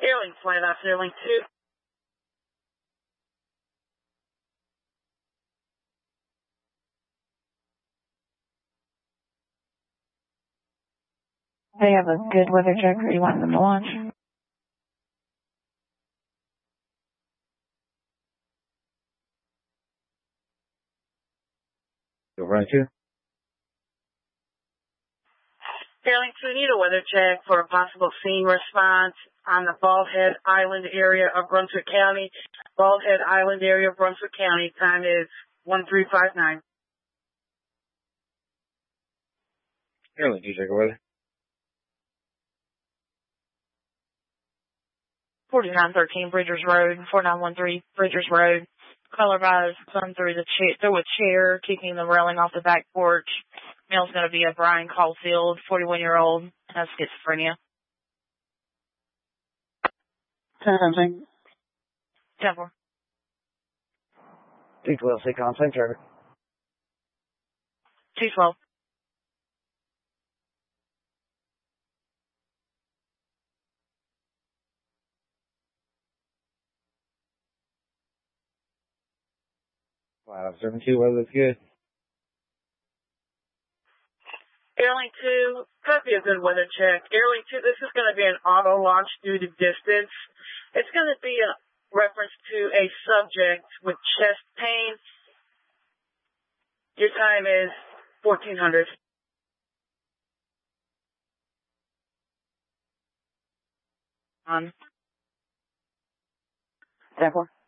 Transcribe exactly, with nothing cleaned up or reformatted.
Airlink flight off Airlink two. They have a good weather check, or you want them to launch? Go right here. Airlink two, need a weather check for a possible scene response on the Bald Head Island area of Brunswick County. Bald Head Island area of Brunswick County. Time is one three five nine. Airlink two, check weather. forty-nine thirteen Bridgers Road, forty-nine thirteen Bridgers Road. Color guys come through the chair, through a chair, kicking the railing off the back porch. Male's going to be a Brian Caulfield, forty-one-year-old, has schizophrenia. Something. ten four. two twelve, say contact traffic. two twelve. Wow, seven two, weather looks good. Airlink two, could be a good weather check. Airlink two, this is going to be an auto launch due to distance. It's going to be a reference to a subject with chest pain. Your time is fourteen hundred. Um, ten four.